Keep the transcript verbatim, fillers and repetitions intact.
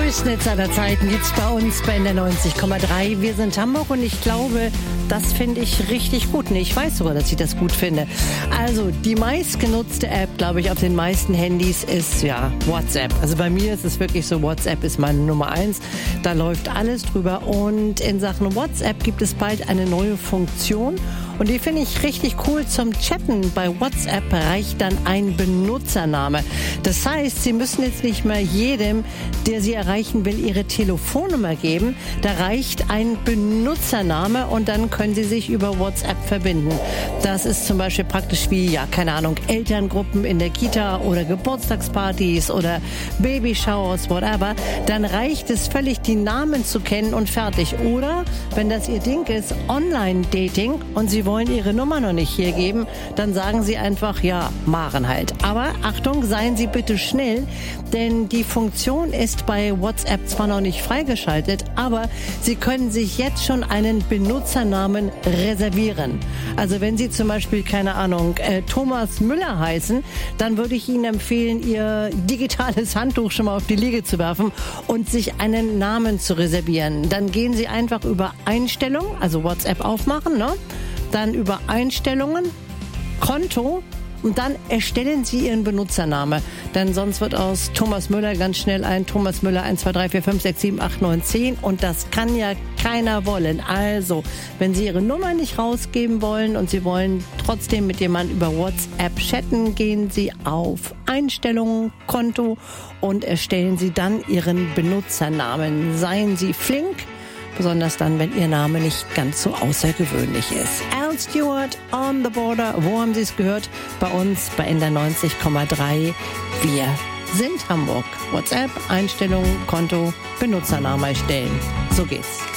Durchschnitt aller Zeiten gibt's bei uns bei N D R neunzig Komma drei. Wir sind Hamburg und ich glaube, das finde ich richtig gut. Nee, ich weiß sogar, dass ich das gut finde. Also, die meistgenutzte App, glaube ich, auf den meisten Handys ist, ja, WhatsApp. Also bei mir ist es wirklich so, WhatsApp ist meine Nummer eins. Da läuft alles drüber. Und in Sachen WhatsApp gibt es bald eine neue Funktion. Und die finde ich richtig cool. Zum Chatten bei WhatsApp reicht dann ein Benutzername. Das heißt, Sie müssen jetzt nicht mehr jedem, der Sie erreichen will, Ihre Telefonnummer geben. Da reicht ein Benutzername und dann können Sie sich über WhatsApp verbinden. Das ist zum Beispiel praktisch wie, ja, keine Ahnung, Elterngruppen in der Kita oder Geburtstagspartys oder Babyshowers, whatever. Dann reicht es völlig, die Namen zu kennen und fertig. Oder, wenn das Ihr Ding ist, Online-Dating und Sie wollen Ihre Nummer noch nicht hier geben, dann sagen Sie einfach, ja, Maren halt. Aber Achtung, seien Sie bitte schnell, denn die Funktion ist bei WhatsApp zwar noch nicht freigeschaltet, aber Sie können sich jetzt schon einen Benutzernamen reservieren. Also wenn Sie zum Beispiel, keine Ahnung, äh, Thomas Müller heißen, dann würde ich Ihnen empfehlen, Ihr digitales Handtuch schon mal auf die Liege zu werfen und sich einen Namen zu reservieren. Dann gehen Sie einfach über Einstellungen, also WhatsApp aufmachen, ne? Dann über Einstellungen, Konto und dann erstellen Sie Ihren Benutzername. Denn sonst wird aus Thomas Müller ganz schnell ein Thomas Müller eins, zwei, drei, vier, fünf, sechs, sieben, acht, neun, zehn und das kann ja keiner wollen. Also, wenn Sie Ihre Nummer nicht rausgeben wollen und Sie wollen trotzdem mit jemandem über WhatsApp chatten, gehen Sie auf Einstellungen, Konto und erstellen Sie dann Ihren Benutzernamen. Seien Sie flink, besonders dann, wenn Ihr Name nicht ganz so außergewöhnlich ist. Al Stewart, On the Border, wo haben Sie es gehört? Bei uns bei N D R neunzig Komma drei. Wir sind Hamburg. WhatsApp, Einstellungen, Konto, Benutzername erstellen. So geht's.